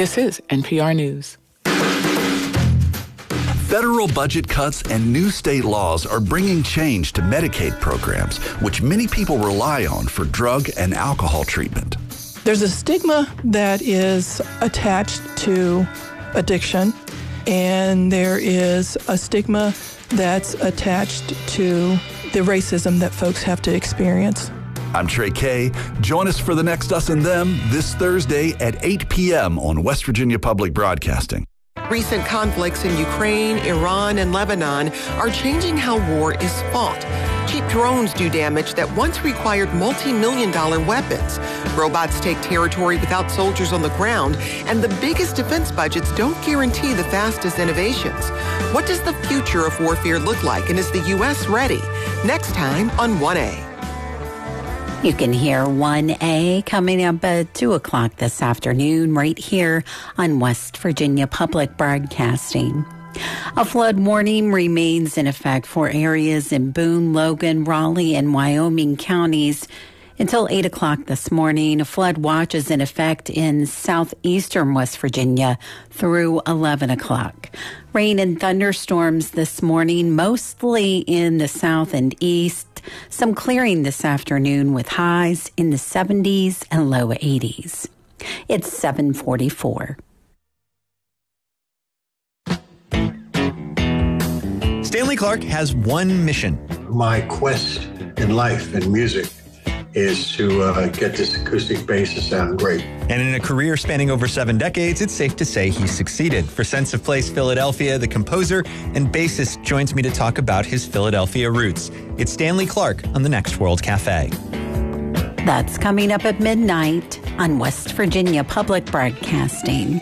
This is NPR News. Federal budget cuts and new state laws are bringing change to Medicaid programs, which many people rely on for drug and alcohol treatment. There's a stigma that is attached to addiction, and there is a stigma that's attached to the racism that folks have to experience. I'm Trey Kay. Join us for the next Us and Them this Thursday at 8 p.m. on West Virginia Public Broadcasting. Recent conflicts in Ukraine, Iran, and Lebanon are changing how war is fought. Cheap drones do damage that once required multi-million-dollar weapons. Robots take territory without soldiers on the ground, and the biggest defense budgets don't guarantee the fastest innovations. What does the future of warfare look like, and is the U.S. ready? Next time on 1A. You can hear 1A coming up at 2 o'clock this afternoon right here on West Virginia Public Broadcasting. A flood warning remains in effect for areas in Boone, Logan, Raleigh, and Wyoming counties until 8 o'clock this morning. A flood watch is in effect in southeastern West Virginia through 11 o'clock. Rain and thunderstorms this morning, mostly in the south and east. Some clearing this afternoon with highs in the 70s and low 80s. It's 7:44. Stanley Clarke has one mission. My quest in life and music is to get this acoustic bass to sound great. And in a career spanning over 7 decades, it's safe to say he succeeded. For Sense of Place Philadelphia, the composer and bassist joins me to talk about his Philadelphia roots. It's Stanley Clarke on the Next World Cafe. That's coming up at midnight on West Virginia Public Broadcasting.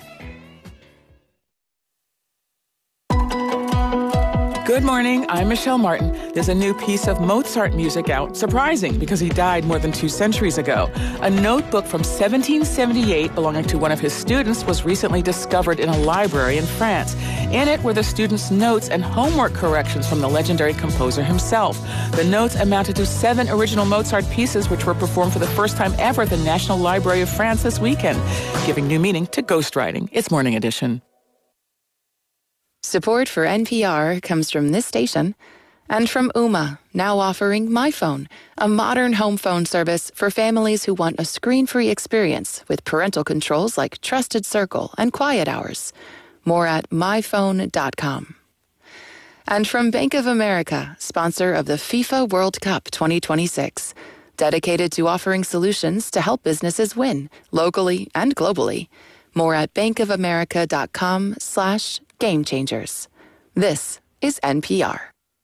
Good morning, I'm Michelle Martin. There's a new piece of Mozart music out. Surprising, because he died more than 2 centuries ago. A notebook from 1778 belonging to one of his students was recently discovered in a library in France. In it were the student's notes and homework corrections from the legendary composer himself. The notes amounted to 7 original Mozart pieces, which were performed for the first time ever at the National Library of France this weekend, giving new meaning to ghostwriting. It's Morning Edition. Support for NPR comes from this station and from Ooma, now offering MyPhone, a modern home phone service for families who want a screen-free experience with parental controls like Trusted Circle and Quiet Hours. More at myphone.com. And from Bank of America, sponsor of the FIFA World Cup 2026, dedicated to offering solutions to help businesses win, locally and globally. More at bankofamerica.com/Game Changers. This is NPR.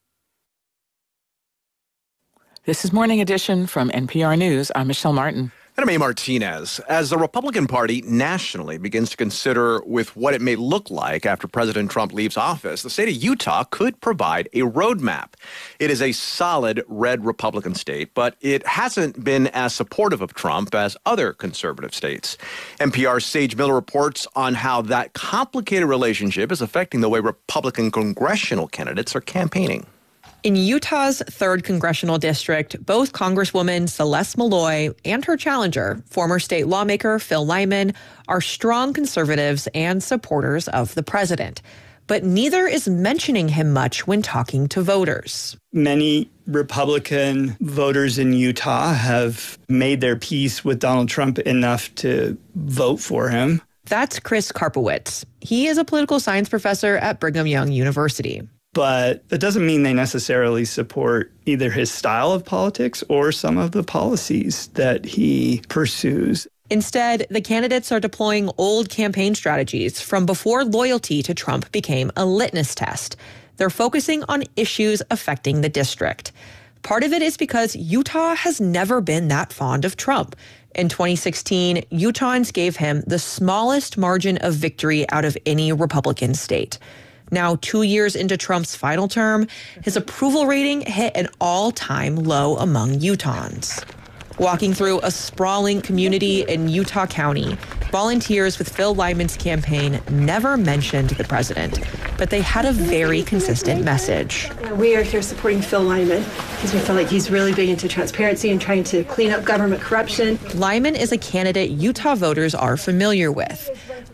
This is Morning Edition from NPR News. I'm Michelle Martin. And I'm A. Martinez. As the Republican Party nationally begins to consider with what it may look like after President Trump leaves office, the state of Utah could provide a roadmap. It is a solid red Republican state, but it hasn't been as supportive of Trump as other conservative states. NPR's Sage Miller reports on how that complicated relationship is affecting the way Republican congressional candidates are campaigning. In Utah's 3rd Congressional District, both Congresswoman Celeste Malloy and her challenger, former state lawmaker Phil Lyman, are strong conservatives and supporters of the president. But neither is mentioning him much when talking to voters. Many Republican voters in Utah have made their peace with Donald Trump enough to vote for him. That's Chris Karpowitz. He is a political science professor at Brigham Young University. But that doesn't mean they necessarily support either his style of politics or some of the policies that he pursues. Instead, the candidates are deploying old campaign strategies from before loyalty to Trump became a litmus test. They're focusing on issues affecting the district. Part of it is because Utah has never been that fond of Trump. In 2016, Utahns gave him the smallest margin of victory out of any Republican state. Now, 2 years into Trump's final term, his approval rating hit an all-time low among Utahns. Walking through a sprawling community in Utah County, volunteers with Phil Lyman's campaign never mentioned the president, but they had a very consistent message. We are here supporting Phil Lyman because we feel like he's really big into transparency and trying to clean up government corruption. Lyman is a candidate Utah voters are familiar with.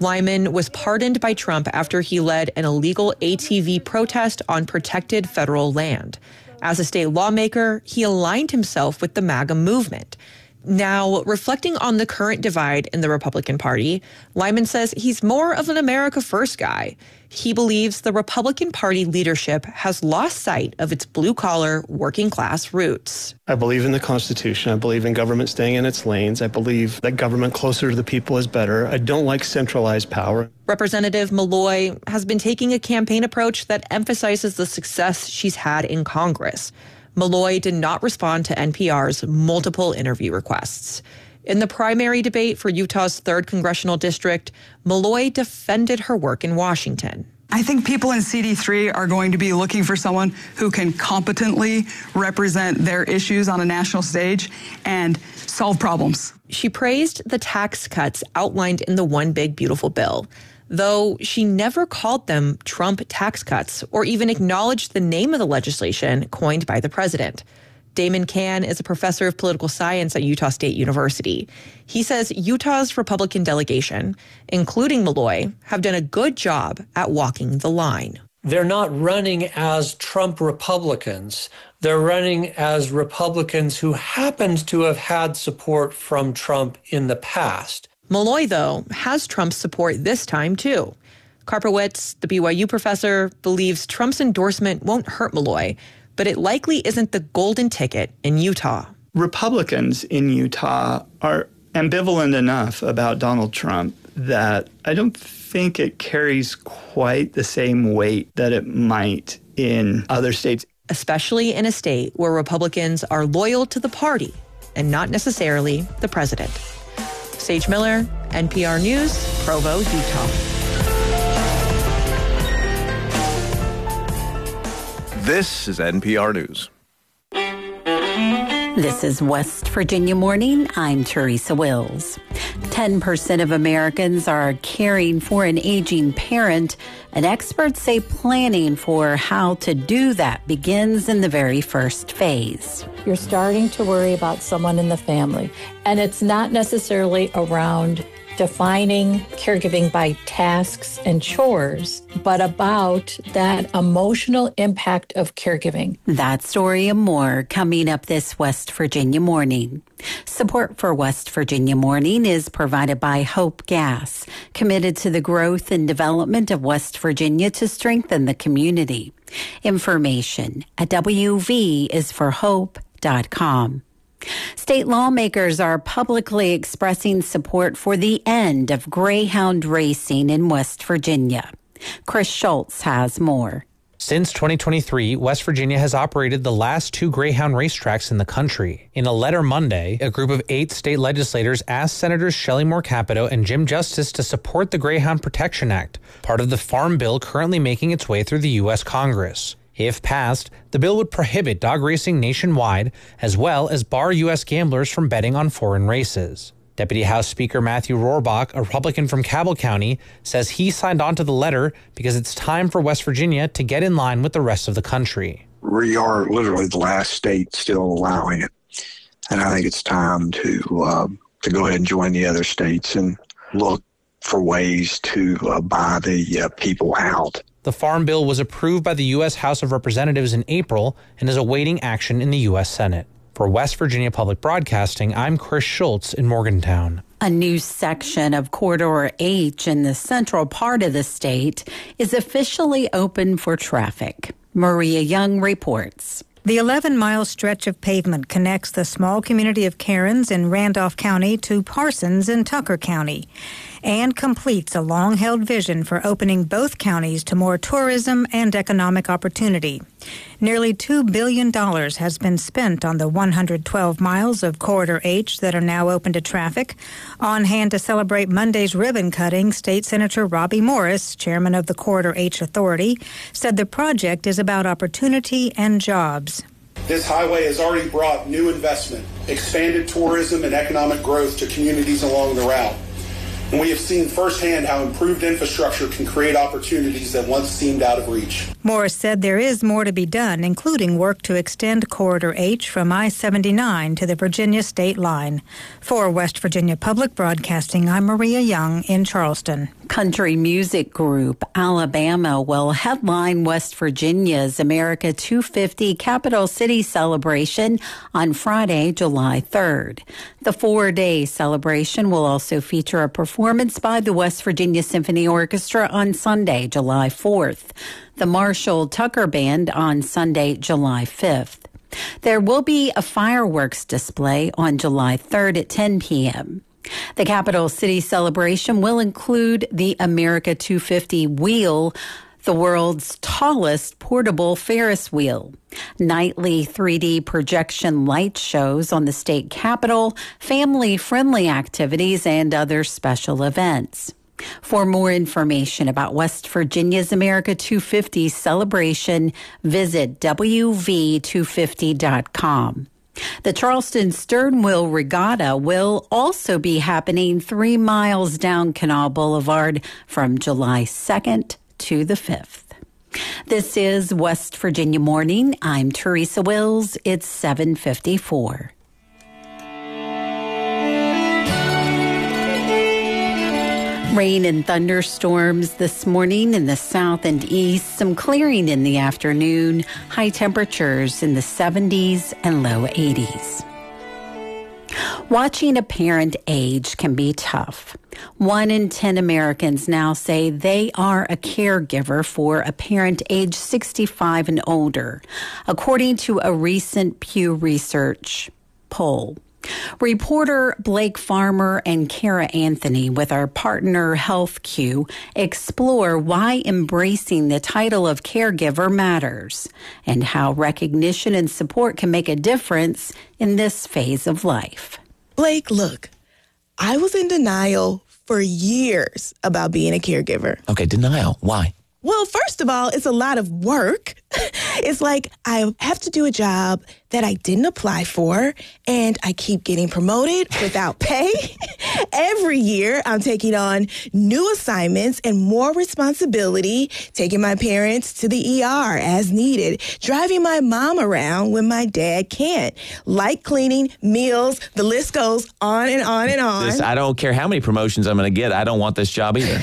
Lyman was pardoned by Trump after he led an illegal ATV protest on protected federal land. As a state lawmaker, he aligned himself with the MAGA movement. Now, reflecting on the current divide in the Republican Party, Lyman says he's more of an America First guy. He believes the Republican Party leadership has lost sight of its blue-collar, working-class roots. I believe in the Constitution. I believe in government staying in its lanes. I believe that government closer to the people is better. I don't like centralized power. Representative Malloy has been taking a campaign approach that emphasizes the success she's had in Congress. Malloy did not respond to NPR's multiple interview requests. In the primary debate for Utah's 3rd congressional district, Malloy defended her work in Washington. I think people in CD3 are going to be looking for someone who can competently represent their issues on a national stage and solve problems. She praised the tax cuts outlined in the One Big Beautiful Bill, though she never called them Trump tax cuts or even acknowledged the name of the legislation coined by the president. Damon Cann is a professor of political science at Utah State University. He says Utah's Republican delegation, including Malloy, have done a good job at walking the line. They're not running as Trump Republicans. They're running as Republicans who happened to have had support from Trump in the past. Malloy, though, has Trump's support this time, too. Karpowicz, the BYU professor, believes Trump's endorsement won't hurt Malloy, but it likely isn't the golden ticket in Utah. Republicans in Utah are ambivalent enough about Donald Trump that I don't think it carries quite the same weight that it might in other states. Especially in a state where Republicans are loyal to the party and not necessarily the president. Sage Miller, NPR News, Provo, Utah. This is NPR News. This is West Virginia Morning. I'm Teresa Wills. 10% of Americans are caring for an aging parent, and experts say planning for how to do that begins in the very first phase. You're starting to worry about someone in the family, and it's not necessarily around defining caregiving by tasks and chores, but about that emotional impact of caregiving. That story and more coming up this West Virginia Morning. Support for West Virginia Morning is provided by Hope Gas, committed to the growth and development of West Virginia to strengthen the community. Information at wvisforhope.com. State lawmakers are publicly expressing support for the end of Greyhound racing in West Virginia. Chris Schultz has more. Since 2023, West Virginia has operated the last 2 Greyhound racetracks in the country. In a letter Monday, a group of 8 state legislators asked Senators Shelley Moore Capito and Jim Justice to support the Greyhound Protection Act, part of the Farm Bill currently making its way through the U.S. Congress. If passed, the bill would prohibit dog racing nationwide, as well as bar U.S. gamblers from betting on foreign races. Deputy House Speaker Matthew Rohrbach, a Republican from Cabell County, says he signed on to the letter because it's time for West Virginia to get in line with the rest of the country. We are literally the last state still allowing it, and I think it's time to go ahead and join the other states and look for ways to buy the people out. The Farm Bill was approved by the U.S. House of Representatives in April and is awaiting action in the U.S. Senate. For West Virginia Public Broadcasting, I'm Chris Schultz in Morgantown. A new section of Corridor H in the central part of the state is officially open for traffic. Maria Young reports. The 11-mile stretch of pavement connects the small community of Cairns in Randolph County to Parsons in Tucker County and completes a long-held vision for opening both counties to more tourism and economic opportunity. Nearly $2 billion has been spent on the 112 miles of Corridor H that are now open to traffic. On hand to celebrate Monday's ribbon cutting, State Senator Robbie Morris, chairman of the Corridor H Authority, said the project is about opportunity and jobs. This highway has already brought new investment, expanded tourism and economic growth to communities along the route. And we have seen firsthand how improved infrastructure can create opportunities that once seemed out of reach. Morris said there is more to be done, including work to extend Corridor H from I-79 to the Virginia state line. For West Virginia Public Broadcasting, I'm Maria Young in Charleston. Country music group Alabama will headline West Virginia's America 250 Capital City celebration on Friday, July 3rd. The 4-day celebration will also feature a performance by the West Virginia Symphony Orchestra on Sunday, July 4th, the Marshall Tucker Band on Sunday, July 5th. There will be a fireworks display on July 3rd at 10 p.m. The Capital City celebration will include the America 250 wheel, the world's tallest portable Ferris wheel, nightly 3D projection light shows on the state capitol, family-friendly activities, and other special events. For more information about West Virginia's America 250 celebration, visit WV250.com. The Charleston Sternwheel Regatta will also be happening 3 miles down Canal Boulevard from July 2nd to the 5th. This is West Virginia Morning. I'm Teresa Wills. It's 7:54. Rain and thunderstorms this morning in the south and east, some clearing in the afternoon, high temperatures in the 70s and low 80s. Watching a parent age can be tough. 1 in 10 Americans now say they are a caregiver for a parent age 65 and older, according to a recent Pew Research poll. Reporter Blake Farmer and Kara Anthony with our partner HealthQ explore why embracing the title of caregiver matters and how recognition and support can make a difference in this phase of life. Blake, look, I was in denial for years about being a caregiver. Okay, denial. Why? Well, first of all, it's a lot of work. It's like I have to do a job that I didn't apply for, and I keep getting promoted without pay. Every year, I'm taking on new assignments and more responsibility, taking my parents to the ER as needed, driving my mom around when my dad can't, light cleaning, meals, the list goes on and on and on. I don't care how many promotions I'm going to get. I don't want this job either.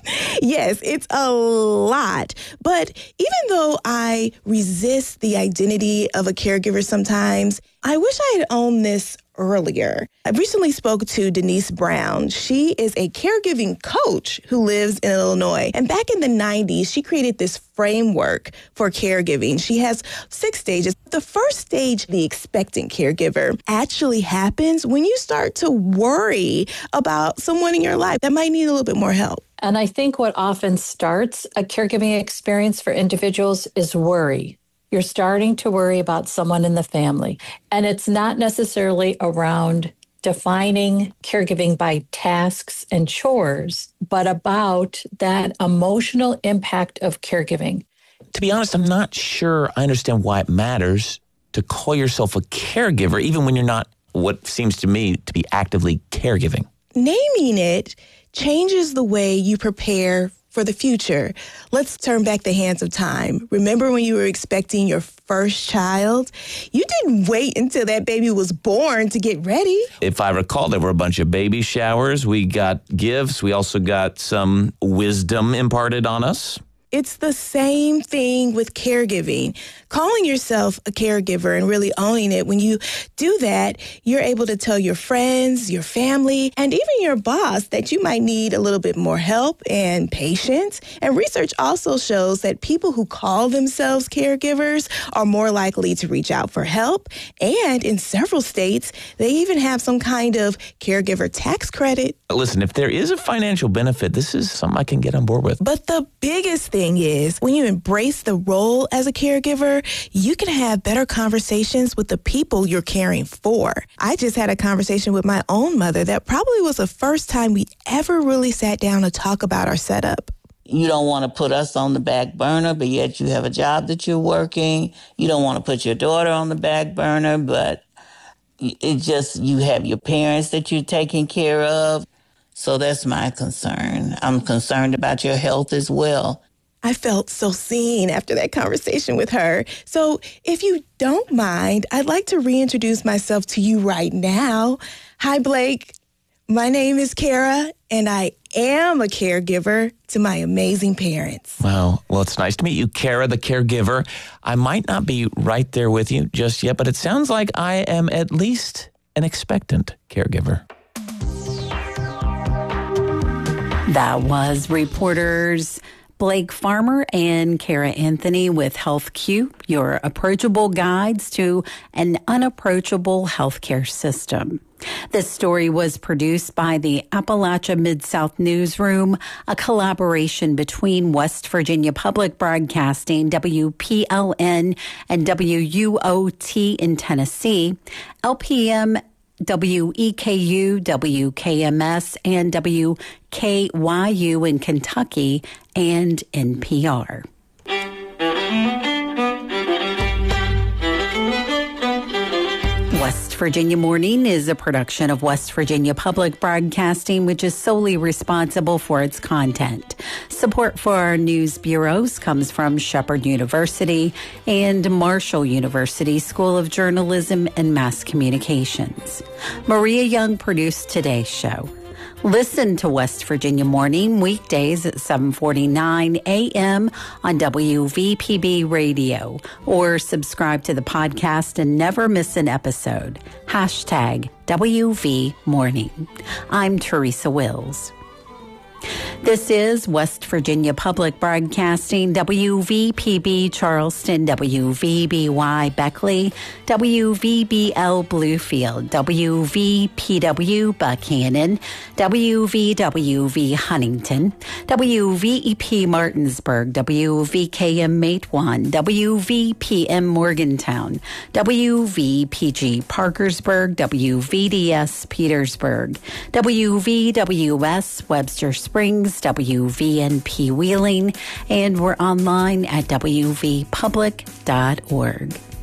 Yes, it's a lot. But even though I resist the identity of a caregiver sometimes, I wish I had owned this earlier. I recently spoke to Denise Brown. She is a caregiving coach who lives in Illinois. And back in the 90s, she created this framework for caregiving. She has 6 stages. The first stage, the expectant caregiver, actually happens when you start to worry about someone in your life that might need a little bit more help. And I think what often starts a caregiving experience for individuals is worry. You're starting to worry about someone in the family. And it's not necessarily around defining caregiving by tasks and chores, but about that emotional impact of caregiving. To be honest, I'm not sure I understand why it matters to call yourself a caregiver, even when you're not what seems to me to be actively caregiving. Naming it changes the way you prepare for the future. Let's turn back the hands of time. Remember when you were expecting your first child? You didn't wait until that baby was born to get ready. If I recall, there were a bunch of baby showers. We got gifts. We also got some wisdom imparted on us. It's the same thing with caregiving. Calling yourself a caregiver and really owning it, when you do that, you're able to tell your friends, your family, and even your boss that you might need a little bit more help and patience. And research also shows that people who call themselves caregivers are more likely to reach out for help. And in several states, they even have some kind of caregiver tax credit. Listen, if there is a financial benefit, this is something I can get on board with. But the biggest thing is when you embrace the role as a caregiver, you can have better conversations with the people you're caring for. I just had a conversation with my own mother that probably was the first time we ever really sat down to talk about our setup. You don't want to put us on the back burner, but yet you have a job that you're working. You don't want to put your daughter on the back burner, but it just, you have your parents that you're taking care of. So that's my concern. I'm concerned about your health as well. I felt so seen after that conversation with her. So if you don't mind, I'd like to reintroduce myself to you right now. Hi, Blake. My name is Kara, and I am a caregiver to my amazing parents. Wow. Well, it's nice to meet you, Kara, the caregiver. I might not be right there with you just yet, but it sounds like I am at least an expectant caregiver. That was reporters Blake Farmer and Kara Anthony with Health Q, your approachable guides to an unapproachable healthcare system. This story was produced by the Appalachia Mid-South Newsroom, a collaboration between West Virginia Public Broadcasting, WPLN, and WUOT in Tennessee, LPM, WEKU, WKMS, and WKYU in Kentucky, and NPR. West Virginia Morning is a production of West Virginia Public Broadcasting, which is solely responsible for its content. Support for our news bureaus comes from Shepherd University and Marshall University School of Journalism and Mass Communications. Maria Young produced today's show. Listen to West Virginia Morning weekdays at 7:49 a.m. on WVPB Radio, or subscribe to the podcast and never miss an episode. #WV Morning. I'm Teresa Wills. This is West Virginia Public Broadcasting, WVPB Charleston, WVBY Beckley, WVBL Bluefield, WVPW Buchanan, WVWV Huntington, WVEP Martinsburg, WVKM Matewan, WVPM Morgantown, WVPG Parkersburg, WVDS Petersburg, WVWS Webster Springs, WVNP Wheeling, and we're online at wvpublic.org.